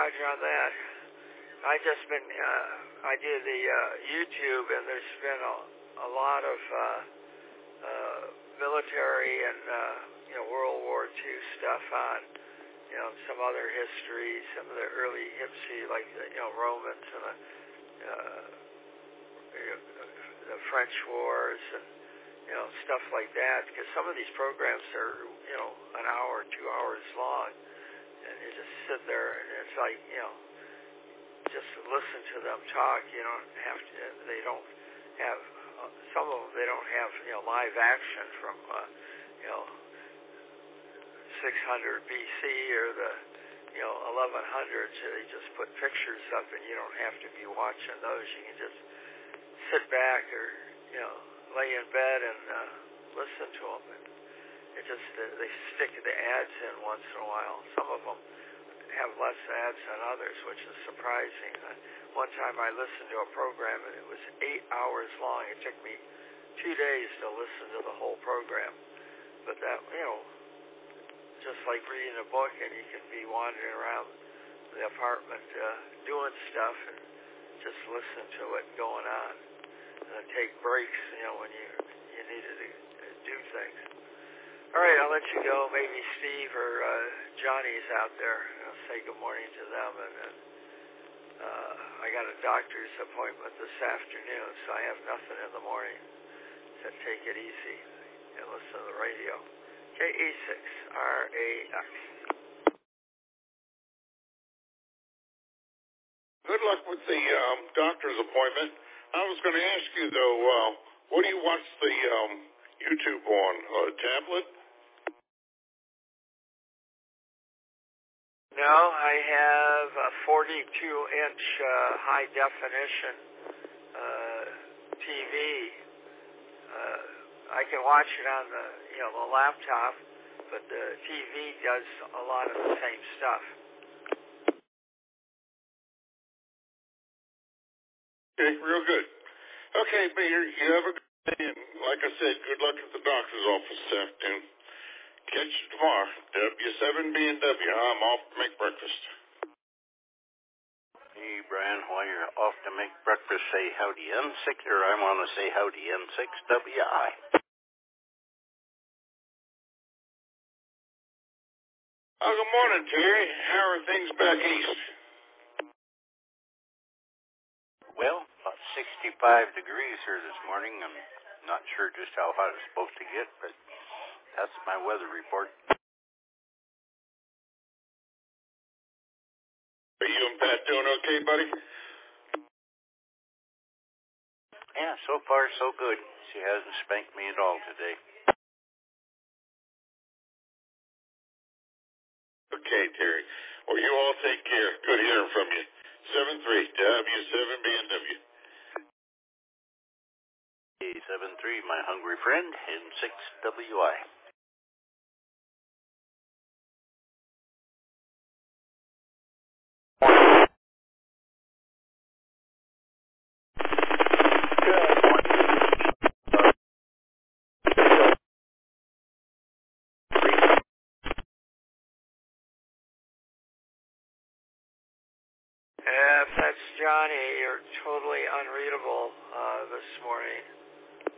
Roger on that. I just been, I did the YouTube, and there's been a lot of military and World War II stuff on, some other history, some of the early history, like Romans and the French wars and stuff like that. Because some of these programs are an hour, 2 hours long, and you just sit there and it's like just listen to them talk. You don't have to. They don't have. Some of them they don't have live action from 600 BC or the 1100s. They just put pictures up, and you don't have to be watching those. You can just sit back or lay in bed and listen to them. And it just they stick the ads in once in a while. Some of them have less ads than others, which is surprising. One time I listened to a program, and it was 8 hours long. It took me 2 days to listen to the whole program. But that, just like reading a book, and you can be wandering around the apartment doing stuff and just listen to it going on. And then take breaks, when you needed to do things. All right, I'll let you go. Maybe Steve or Johnny's out there. I'll say good morning to them. And then I got a doctor's appointment this afternoon, so I have nothing in the morning. So take it easy and listen to the radio. KE6RAX. Good luck with the doctor's appointment. I was going to ask you, though, what do you watch the YouTube on? A tablet? No, I have a 42-inch high-definition TV. I can watch it on the laptop, but the TV does a lot of the same stuff. Okay, real good. Okay, Peter, you have a good day, and like I said, good luck at the doctor's office this afternoon. Catch you tomorrow. W7B&W. I'm off to make breakfast. Hey, Brian, while you're off to make breakfast, say howdy N6, or I want to say howdy N6WI. Good morning, Terry. How are things back east? Well, about 65 degrees here this morning. I'm not sure just how hot it's supposed to get, but that's my weather report. Are you and Pat doing okay, buddy? Yeah, so far so good. She hasn't spanked me at all today. Okay, Terry. Well, you all take care. Good hearing from you. 73W7B&W. A73, my hungry friend, N6WI. If that's Johnny, you're totally unreadable this morning.